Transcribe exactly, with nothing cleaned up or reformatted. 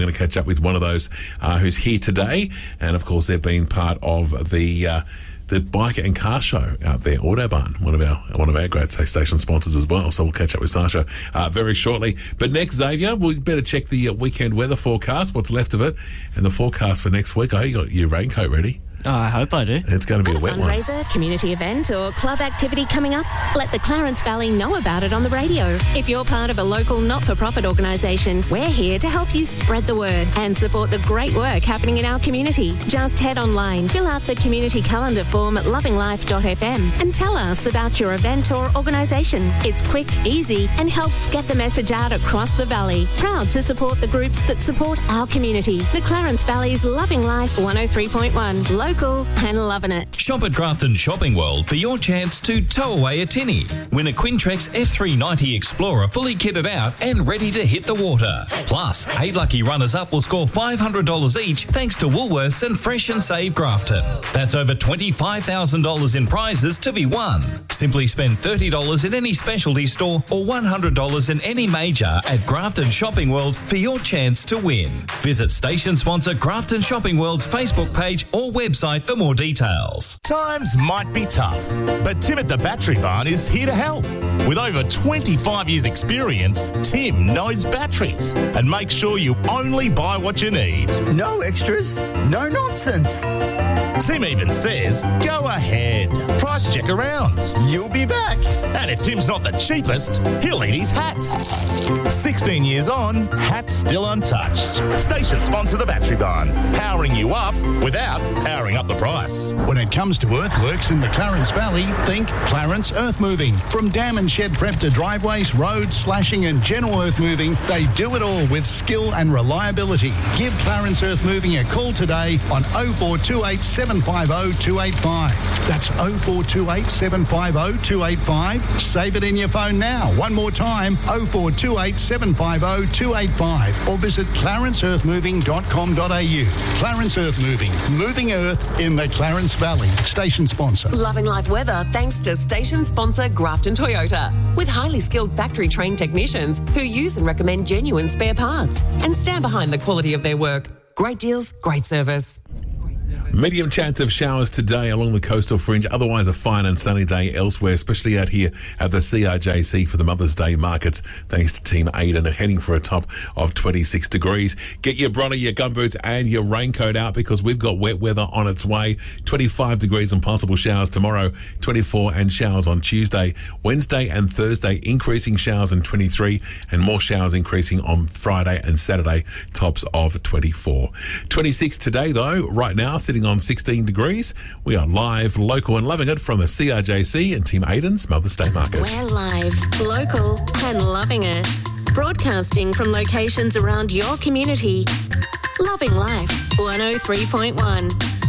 I'm going to catch up with one of those uh, who's here today. And, of course, they've been part of the... Uh, the bike and car show out there, Autobahn, one of our one of our great station sponsors as well. So we'll catch up with Sasha uh, very shortly. But next, Xavier, we better check the uh, weekend weather forecast, what's left of it, and the forecast for next week. I hope you got your raincoat ready. Oh, I hope I do. It's going to be got a wet a fundraiser, one. community event or club activity coming up? Let the Clarence Valley know about it on the radio. If you're part of a local not-for-profit organisation, we're here to help you spread the word and support the great work happening in our community. Just head online, fill out the community calendar form at loving life dot f m and tell us about your event or organisation. It's quick, easy and helps get the message out across the valley. Proud to support the groups that support our community. The Clarence Valley's Loving Life one oh three point one. Local and loving it. Shop at Grafton Shopping World for your chance to tow away a tinny. Win a Quintrex F three ninety Explorer fully kitted out and ready to hit the water. Plus, eight lucky runners-up will score five hundred dollars each thanks to Woolworths and Fresh and Save Grafton. That's over twenty-five thousand dollars in prizes to be won. Simply spend thirty dollars in any specialty store or one hundred dollars in any major at Grafton Shopping World for your chance to win. Visit station sponsor Grafton Shopping World's Facebook page or website for more details. Times might be tough, but Tim at the Battery Barn is here to help. With over twenty-five years experience, Tim knows batteries and makes sure you only buy what you need. No extras, no nonsense. Tim even says, go ahead, price check around. You'll be back. And if Tim's not the cheapest, he'll eat his hats. sixteen years on, hats still untouched. Station sponsor the Battery Barn, powering you up without powering up the price. When it comes to earthworks in the Clarence Valley, think Clarence Earth Moving. From dam and shed prep to driveways, roads, slashing and general earth moving, they do it all with skill and reliability. Give Clarence Earth Moving a call today on oh four two eight, seven five oh, two eight five. That's oh four two eight, seven five oh, two eight five. Save it in your phone now. One more time, oh four two eight, seven five oh, two eight five. Or visit clarence earth moving dot com dot a u. Clarence Earth Moving. Moving earth in the Clarence Valley. Station sponsor. Loving life weather thanks to station sponsor Grafton Toyota. With highly skilled factory trained technicians who use and recommend genuine spare parts and stand behind the quality of their work. Great deals, great service. Medium chance of showers today along the coastal fringe. Otherwise, a fine and sunny day elsewhere, especially out here at the C R J C for the Mother's Day markets. Thanks to Team Aiden, and heading for a top of twenty-six degrees. Get your brolly, your gumboots and your raincoat out because we've got wet weather on its way. twenty-five degrees and possible showers tomorrow. twenty-four and showers on Tuesday. Wednesday and Thursday, increasing showers in twenty-three and more showers increasing on Friday and Saturday. Tops of twenty-four. twenty-six today, though, right now, sitting on sixteen degrees. We are live, local and loving it from the C R J C and Team Aiden's Mother's Day Market. We're live, local and loving it. Broadcasting from locations around your community. Loving Life one oh three point one.